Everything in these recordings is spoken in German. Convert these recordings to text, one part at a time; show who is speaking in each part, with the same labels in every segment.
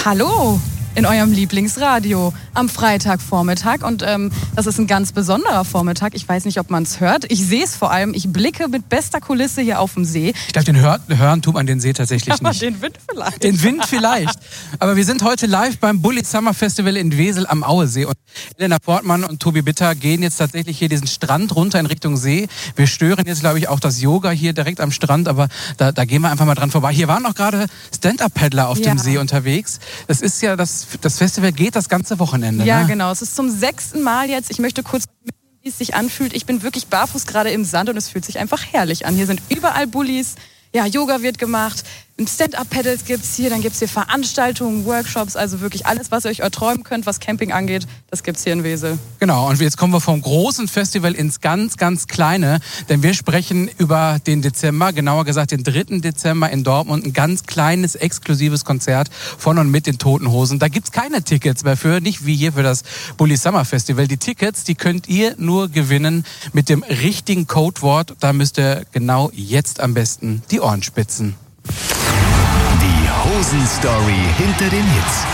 Speaker 1: Hallo in eurem Lieblingsradio am Freitagvormittag und das ist ein ganz besonderer Vormittag. Ich weiß nicht, ob man es hört. Ich sehe es vor allem. Ich blicke mit bester Kulisse hier auf dem See.
Speaker 2: Ich glaube, hören tut man den See tatsächlich nicht.
Speaker 1: Den Wind vielleicht.
Speaker 2: Den Wind vielleicht. Aber wir sind heute live beim Bulli Summer Festival in Wesel am Auesee. Und Elena Portmann und Tobi Bitter gehen jetzt tatsächlich hier diesen Strand runter in Richtung See. Wir stören jetzt, glaube ich, auch das Yoga hier direkt am Strand. Aber da gehen wir einfach mal dran vorbei. Hier waren auch gerade Stand-Up-Paddler auf dem See unterwegs. Das ist ja das Festival geht das ganze Wochenende.
Speaker 1: Ja,
Speaker 2: ne?
Speaker 1: Genau. Es ist zum 6. Mal jetzt. Ich möchte kurz mitnehmen, wie es sich anfühlt. Ich bin wirklich barfuß gerade im Sand und es fühlt sich einfach herrlich an. Hier sind überall Bullis. Ja, Yoga wird gemacht. Stand-Up-Paddles gibt's hier. Dann gibt's hier Veranstaltungen, Workshops. Also wirklich alles, was ihr euch erträumen könnt, was Camping angeht, das gibt's hier in Wesel.
Speaker 2: Genau. Und jetzt kommen wir vom großen Festival ins ganz, ganz kleine. Denn wir sprechen über den Dezember, genauer gesagt den 3. Dezember in Dortmund. Ein ganz kleines, exklusives Konzert von und mit den Toten Hosen. Da gibt's keine Tickets mehr für, nicht wie hier für das Bulli Summer Festival. Die Tickets, die könnt ihr nur gewinnen mit dem richtigen Codewort. Da müsst ihr genau jetzt am besten die Ohren spitzen.
Speaker 3: Die Hosen-Story hinter den Hits.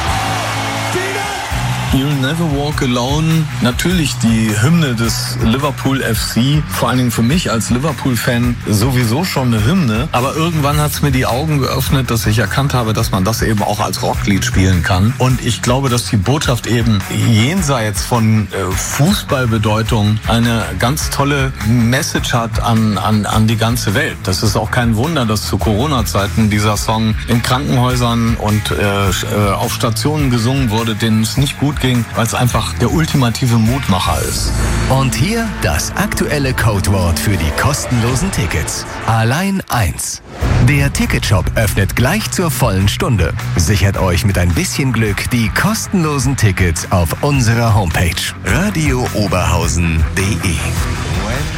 Speaker 4: You'll Never Walk Alone, natürlich die Hymne des Liverpool FC, vor allen Dingen für mich als Liverpool-Fan sowieso schon eine Hymne, aber irgendwann hat es mir die Augen geöffnet, dass ich erkannt habe, dass man das eben auch als Rocklied spielen kann, und ich glaube, dass die Botschaft eben jenseits von Fußballbedeutung eine ganz tolle Message hat an die ganze Welt. Das ist auch kein Wunder, dass zu Corona-Zeiten dieser Song in Krankenhäusern und auf Stationen gesungen wurde, denen es nicht gut ging, weil es einfach der ultimative Mutmacher ist.
Speaker 3: Und hier das aktuelle Codewort für die kostenlosen Tickets. Allein eins. Der Ticketshop öffnet gleich zur vollen Stunde. Sichert euch mit ein bisschen Glück die kostenlosen Tickets auf unserer Homepage radiooberhausen.de.